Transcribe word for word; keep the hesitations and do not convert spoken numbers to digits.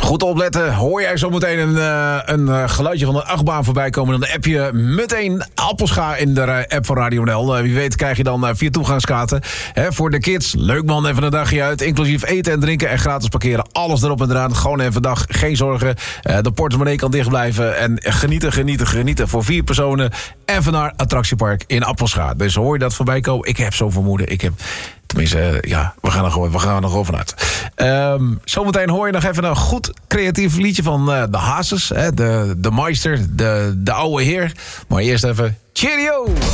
Goed opletten. Hoor jij zometeen een, uh, een uh, geluidje van een achtbaan voorbij komen... dan app je meteen Appelscha in de uh, app van Radio N L. Uh, wie weet krijg je dan uh, vier toegangskaarten. Hè, voor de kids. Leuk man, even een dagje uit. Inclusief eten en drinken en gratis parkeren. Alles erop en eraan. Gewoon even een dag. Geen zorgen. Uh, de portemonnee kan dicht blijven. En genieten, genieten, genieten. Voor vier personen. Even naar Attractiepark in Appelscha. Dus hoor je dat voorbij komen? Ik heb zo'n vermoeden. Ik heb... Tenminste, ja, we gaan er gewoon, we gaan er gewoon vanuit. Um, zometeen hoor je nog even een goed creatief liedje van uh, de Hazes. Hè, de, de Meister, de, de oude heer. Maar eerst even cheerio!